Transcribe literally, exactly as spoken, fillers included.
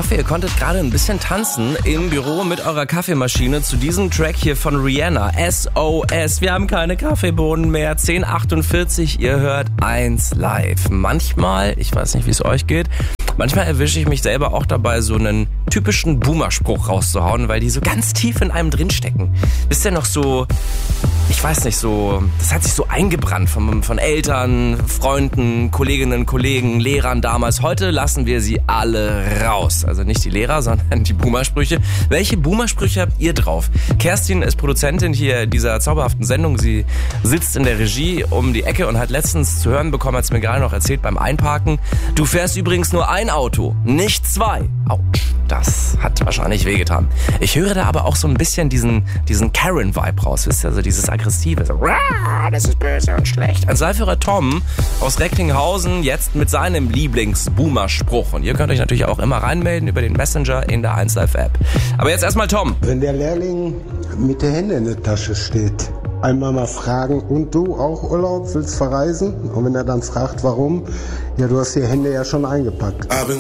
hoffe, ihr konntet gerade ein bisschen tanzen im Büro mit eurer Kaffeemaschine zu diesem Track hier von Rihanna. S O S. Wir haben keine Kaffeebohnen mehr. zehn achtundvierzig. Ihr hört eins live. Manchmal, ich weiß nicht, wie es euch geht, manchmal erwische ich mich selber auch dabei, so einen typischen Boomer-Spruch rauszuhauen, weil die so ganz tief in einem drinstecken. Wisst ihr noch so, ich weiß nicht, so, das hat sich so eingebrannt von, von Eltern, Freunden, Kolleginnen, Kollegen, Lehrern damals. Heute lassen wir sie alle raus. Also nicht die Lehrer, sondern die Boomer-Sprüche. Welche Boomer-Sprüche habt ihr drauf? Kerstin ist Produzentin hier dieser zauberhaften Sendung. Sie sitzt in der Regie um die Ecke und hat letztens zu hören bekommen, hat es mir gerade noch erzählt beim Einparken: Du fährst übrigens nur ein Auto, nicht zwei. Autsch, das hat wahrscheinlich wehgetan. Ich höre da aber auch so ein bisschen diesen, diesen Karen-Vibe raus, wisst ihr, also dieses aggressive, so, das ist böse und schlecht. Ein Seiferer Tom aus Recklinghausen jetzt mit seinem Lieblings-Boomer-Spruch. Und ihr könnt euch natürlich auch immer reinmelden über den Messenger in der eins Live App. Aber jetzt erstmal Tom. Wenn der Lehrling mit der Hände in der Tasche steht, einmal mal fragen: Und du auch Urlaub, willst verreisen? Und wenn er dann fragt, warum, ja, du hast die Hände ja schon eingepackt.